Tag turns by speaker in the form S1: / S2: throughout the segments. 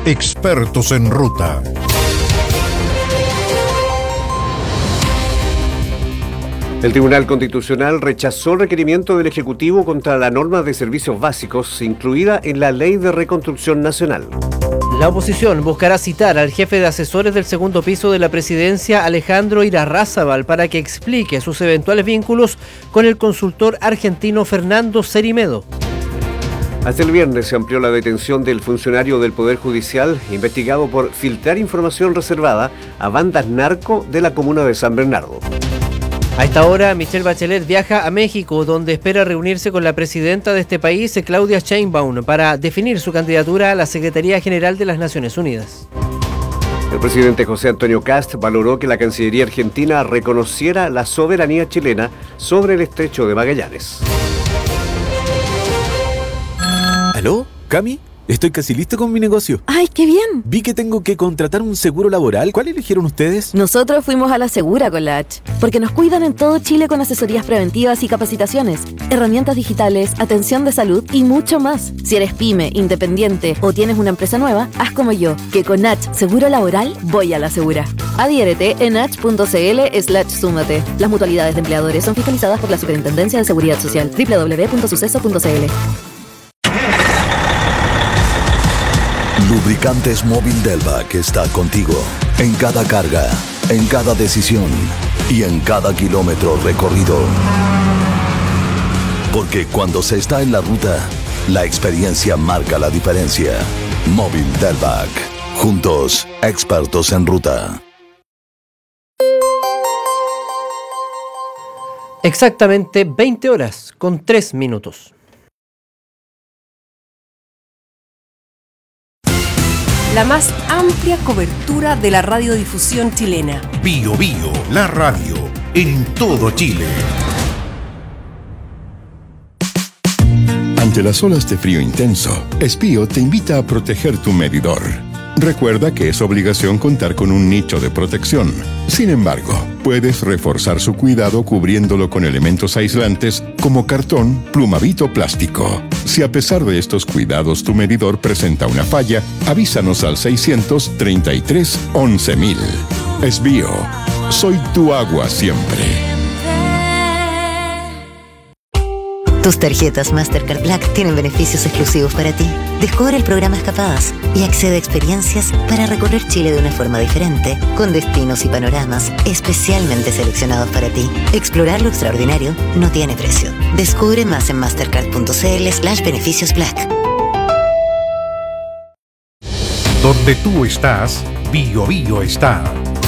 S1: Expertos en Ruta.
S2: El Tribunal Constitucional rechazó el requerimiento del Ejecutivo contra la norma de servicios básicos incluida en la Ley de Reconstrucción Nacional.
S3: La oposición buscará citar al jefe de asesores del segundo piso de la presidencia, Alejandro Irarrázaval, para que explique sus eventuales vínculos con el consultor argentino Fernando Cerimedo.
S2: Hasta el viernes se amplió la detención del funcionario del Poder Judicial investigado por filtrar información reservada a bandas narco de la comuna de San Bernardo.
S3: A esta hora, Michelle Bachelet viaja a México, donde espera reunirse con la presidenta de este país, Claudia Sheinbaum, para definir su candidatura a la Secretaría General de las Naciones Unidas.
S2: El presidente José Antonio Kast valoró que la Cancillería argentina reconociera la soberanía chilena sobre el estrecho de Magallanes.
S4: ¿Aló? ¿Cami? Estoy casi listo con mi negocio.
S5: ¡Ay, qué bien!
S4: Vi que tengo que contratar un seguro laboral. ¿Cuál eligieron ustedes?
S5: Nosotros fuimos a la Segura con la H, porque nos cuidan en todo Chile con asesorías preventivas y capacitaciones, herramientas digitales, atención de salud y mucho más. Si eres pyme, independiente o tienes una empresa nueva, haz como yo, que con H Seguro Laboral voy a la Segura. Adhiérete en h.cl/súmate. Las mutualidades de empleadores son fiscalizadas por la Superintendencia de Seguridad Social. www.suceso.cl.
S6: Lubricantes Móvil Delvac está contigo en cada carga, en cada decisión y en cada kilómetro recorrido. Porque cuando se está en la ruta, la experiencia marca la diferencia. Móvil Delvac. Juntos, expertos en ruta.
S3: Exactamente 20 horas con 3 minutos.
S7: La más amplia cobertura de la radiodifusión chilena.
S1: Bio Bio, la radio, en todo Chile.
S8: Ante las olas de frío intenso, Espío te invita a proteger tu medidor. Recuerda que es obligación contar con un nicho de protección. Sin embargo, puedes reforzar su cuidado cubriéndolo con elementos aislantes como cartón, plumavit o plástico. Si a pesar de estos cuidados tu medidor presenta una falla, avísanos al 633 11.000. Espío, soy tu agua siempre.
S9: Tus tarjetas Mastercard Black tienen beneficios exclusivos para ti. Descubre el programa Escapadas y accede a experiencias para recorrer Chile de una forma diferente, con destinos y panoramas especialmente seleccionados para ti. Explorar lo extraordinario no tiene precio. Descubre más en mastercard.cl/beneficios Black.
S1: Donde tú estás, Bio Bio está.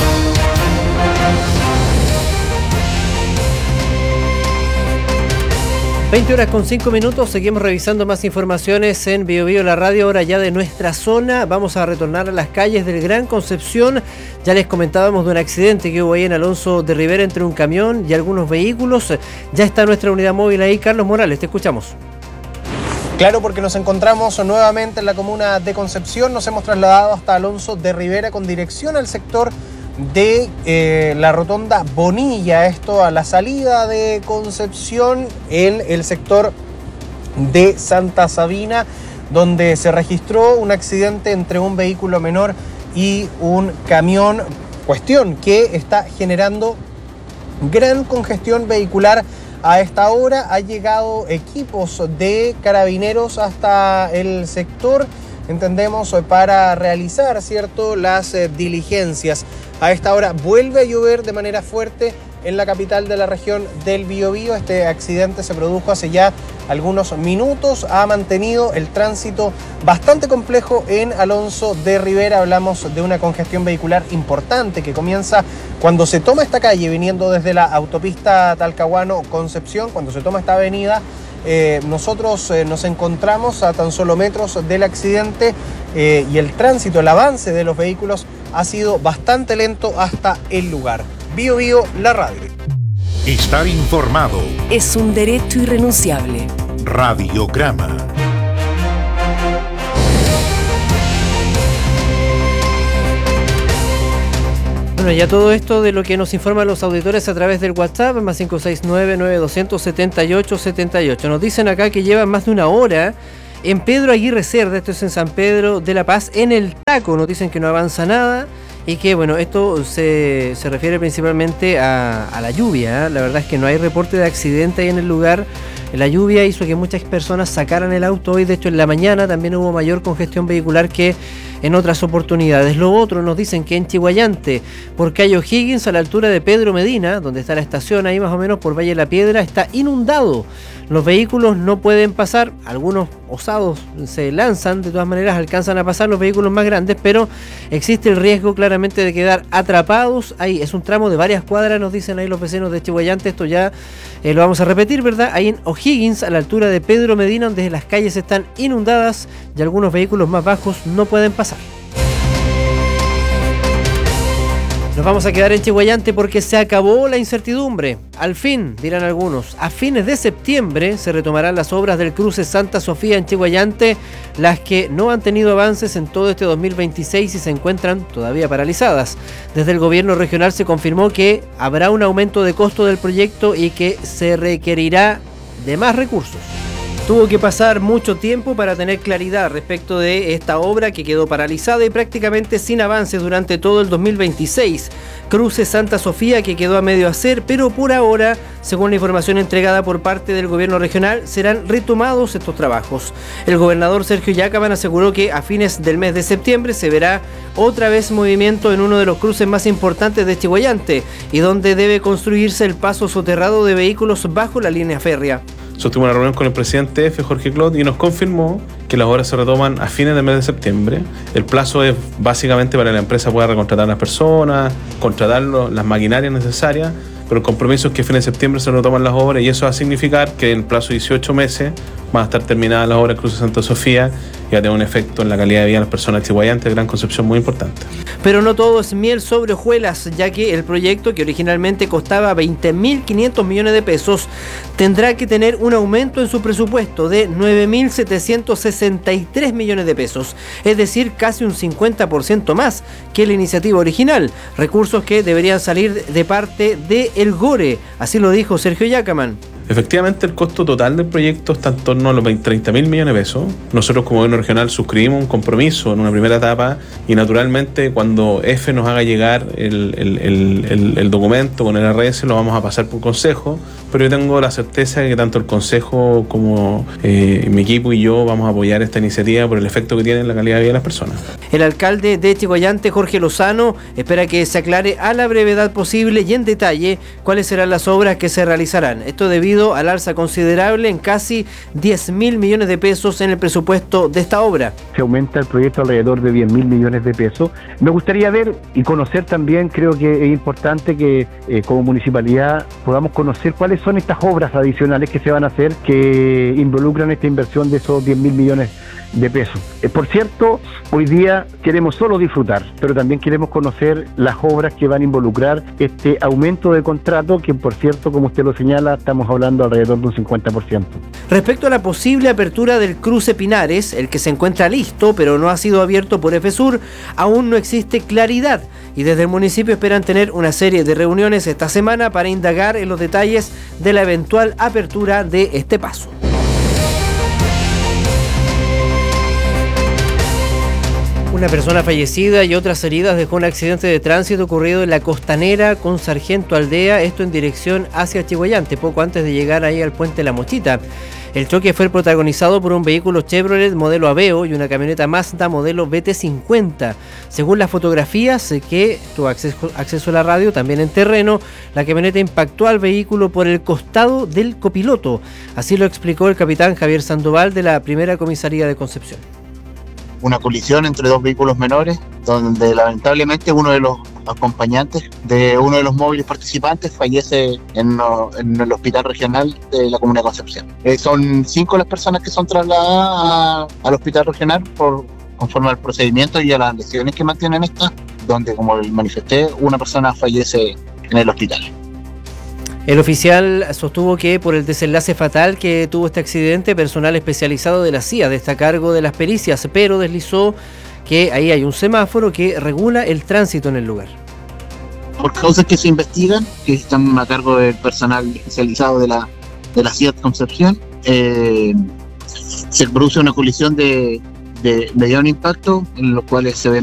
S3: Horas con 5 minutos, seguimos revisando más informaciones en Bio Bio, la radio, ahora ya de nuestra zona. Vamos a retornar a las calles del Gran Concepción. Ya les comentábamos de un accidente que hubo ahí en Alonso de Rivera entre un camión y algunos vehículos. Ya está nuestra unidad móvil ahí. Carlos Morales, te escuchamos.
S10: Claro, porque nos encontramos nuevamente en la comuna de Concepción. Nos hemos trasladado hasta Alonso de Rivera con dirección al sector de la rotonda Bonilla, esto a la salida de Concepción en el sector de Santa Sabina, donde se registró un accidente entre un vehículo menor y un camión, cuestión que está generando gran congestión vehicular. A esta hora ha llegado equipos de carabineros hasta el sector, entendemos, para realizar, ¿cierto?, las diligencias. A esta hora vuelve a llover de manera fuerte en la capital de la región del Biobío. Este accidente se produjo hace ya algunos minutos. Ha mantenido el tránsito bastante complejo en Alonso de Rivera. Hablamos de una congestión vehicular importante que comienza cuando se toma esta calle viniendo desde la autopista Talcahuano-Concepción, cuando se toma esta avenida. Nosotros nos encontramos a tan solo metros del accidente y el tránsito, el avance de los vehículos ha sido bastante lento hasta el lugar. Bio Bio, la radio.
S1: Estar informado
S7: es un derecho irrenunciable.
S1: Radiograma.
S3: Bueno, ya todo esto de lo que nos informan los auditores a través del WhatsApp, más 569-9278-78. Nos dicen acá que llevan más de una hora En Pedro Aguirre Cerda, esto es en San Pedro de la Paz, en el Taco, nos dicen que no avanza nada y que bueno, esto se refiere principalmente a la lluvia, ¿eh? La verdad es que no hay reporte de accidente ahí en el lugar. La lluvia hizo que muchas personas sacaran el auto hoy, de hecho en la mañana también hubo mayor congestión vehicular que en otras oportunidades. Lo otro, nos dicen que en Chihuayante, por calle O'Higgins, a la altura de Pedro Medina, donde está la estación, ahí más o menos por Valle La Piedra, está inundado. Los vehículos no pueden pasar, algunos osados se lanzan, de todas maneras alcanzan a pasar los vehículos más grandes, pero existe el riesgo claramente de quedar atrapados. Ahí es un tramo de varias cuadras, nos dicen ahí los vecinos de Chihuayante, esto ya lo vamos a repetir, ¿verdad? Ahí en O'Higgins, a la altura de Pedro Medina, donde las calles están inundadas y algunos vehículos más bajos no pueden pasar. Nos vamos a quedar en Chihuayante porque se acabó la incertidumbre. Al fin, dirán algunos, a fines de septiembre se retomarán las obras del cruce Santa Sofía en Chihuayante, las que no han tenido avances en todo este 2026 y se encuentran todavía paralizadas. Desde el gobierno regional se confirmó que habrá un aumento de costo del proyecto y que se requerirá de más recursos. Tuvo que pasar mucho tiempo para tener claridad respecto de esta obra que quedó paralizada y prácticamente sin avances durante todo el 2026. Cruce Santa Sofía que quedó a medio hacer, pero por ahora, según la información entregada por parte del gobierno regional, serán retomados estos trabajos. El gobernador Sergio Yacaman aseguró que a fines del mes de septiembre se verá otra vez movimiento en uno de los cruces más importantes de Chihuayante y donde debe construirse el paso soterrado de vehículos bajo la línea férrea.
S11: Sostuvimos una reunión con el presidente F, Jorge Clot, y nos confirmó que las obras se retoman a fines del mes de septiembre. El plazo es básicamente para que la empresa pueda recontratar a las personas, contratar las maquinarias necesarias, pero el compromiso es que a fines de septiembre se retoman las obras y eso va a significar que en el plazo de 18 meses van a estar terminadas las obras del cruce Santa Sofía y va a tener un efecto en la calidad de vida de las personas de Chihuayante, de Gran Concepción, muy importante.
S3: Pero no todo es miel sobre hojuelas, ya que el proyecto, que originalmente costaba 20.500 millones de pesos, tendrá que tener un aumento en su presupuesto de 9.763 millones de pesos, es decir, casi un 50% más que la iniciativa original, recursos que deberían salir de parte del GORE, así lo dijo Sergio Yacaman.
S11: Efectivamente, el costo total del proyecto está en torno a los 30.000 millones de pesos. Nosotros como gobierno regional suscribimos un compromiso en una primera etapa y naturalmente cuando F nos haga llegar el documento con el RS lo vamos a pasar por consejo, pero yo tengo la certeza de que tanto el consejo como mi equipo y yo vamos a apoyar esta iniciativa por el efecto que tiene en la calidad de vida de las personas.
S3: El alcalde de Chihuayante, Jorge Lozano, espera que se aclare a la brevedad posible y en detalle cuáles serán las obras que se realizarán. Esto debido al alza considerable en casi 10.000 millones de pesos en el presupuesto de esta obra.
S12: Se aumenta el proyecto alrededor de 10.000 millones de pesos. Me gustaría ver y conocer también, creo que es importante que como municipalidad podamos conocer cuáles son estas obras adicionales que se van a hacer que involucran esta inversión de esos 10.000 millones de pesos. Por cierto, hoy día queremos solo disfrutar, pero también queremos conocer las obras que van a involucrar este aumento de contrato, que por cierto, como usted lo señala, estamos hablando alrededor de un 50%.
S3: Respecto a la posible apertura del cruce Pinares, el que se encuentra listo, pero no ha sido abierto por FSUR, aún no existe claridad y desde el municipio esperan tener una serie de reuniones esta semana para indagar en los detalles de la eventual apertura de este paso. Una persona fallecida y otras heridas dejó un accidente de tránsito ocurrido en la Costanera con Sargento Aldea, esto en dirección hacia Chihuayante, poco antes de llegar ahí al puente La Mochita. El choque fue protagonizado por un vehículo Chevrolet modelo Aveo y una camioneta Mazda modelo BT50. Según las fotografías que tuvo acceso a la radio, también en terreno, la camioneta impactó al vehículo por el costado del copiloto. Así lo explicó el capitán Javier Sandoval de la Primera Comisaría de Concepción.
S13: Una colisión entre dos vehículos menores, donde lamentablemente uno de los acompañantes de uno de los móviles participantes fallece en el hospital regional de la comuna de Concepción. Son 5 las personas que son trasladadas al hospital regional conforme al procedimiento y a las lesiones que mantienen estas, donde, como manifesté, una persona fallece en el hospital.
S3: El oficial sostuvo que por el desenlace fatal que tuvo este accidente, personal especializado de la CIA está a cargo de las pericias, pero deslizó que ahí hay un semáforo que regula el tránsito en el lugar.
S13: Por causas que se investigan, que están a cargo del personal especializado de la CIA Concepción, se produce una colisión de mediano impacto, en los cuales se ven